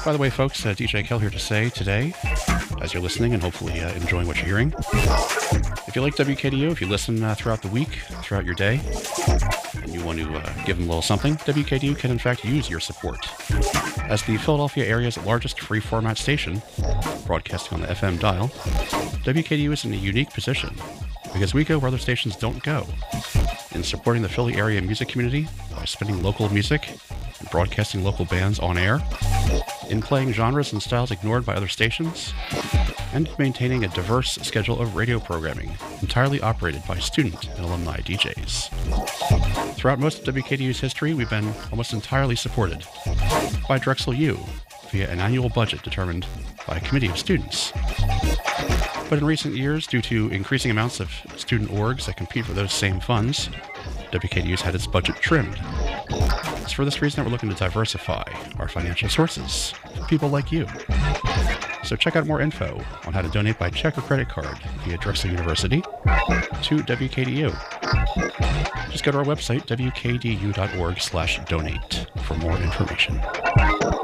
By the way, folks, DJ Kel here to say today, as you're listening and hopefully enjoying what you're hearing, if you like WKDU, if you listen throughout the week, throughout your day, and you want to give them a little something, WKDU can in fact use your support. As the Philadelphia area's largest free-format station, broadcasting on the FM dial, WKDU is in a unique position because we go where other stations don't go in supporting the Philly area music community by spinning local music and broadcasting local bands on air, in playing genres and styles ignored by other stations, and maintaining a diverse schedule of radio programming entirely operated by student and alumni DJs. Throughout most of WKDU's history, we've been almost entirely supported by Drexel U via an annual budget determined by a committee of students. But in recent years, due to increasing amounts of student orgs that compete for those same funds, WKDU's had its budget trimmed. It's for this reason that we're looking to diversify our financial sources for people like you. So check out more info on how to donate by check or credit card via Drexel University to WKDU. Just go to our website, wkdu.org/donate for more information.